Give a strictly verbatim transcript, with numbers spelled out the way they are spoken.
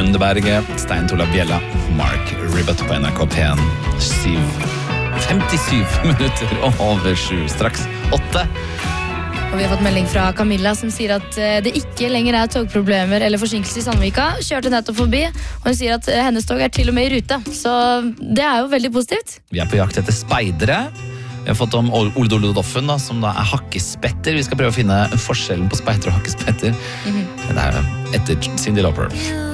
Underberget, Stein Torleif Bjella, Mark Ribot på N R K P en. femtisju minutter og over sju, straks åtte. Og vi har fått melding fra Camilla som sier at det ikke lenger er togproblemer eller forsinkelser i Sandvika. Kjørte nettopp forbi, og hun sier at hennes tog er til og med i rute. Så det er jo veldig positivt. Vi er på jakt etter speidere. Vi har fått om Ole Dole Doffen, da, som da er hakkespetter. Vi skal prøve å finne forskjellen på speider og hakkespetter. Mm-hmm. Det er etter Cyndi Lauper.